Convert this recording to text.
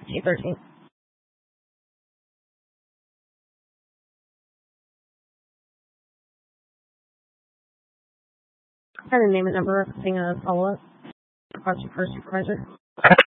G13. And the name and number of thing follow-up. First supervisor.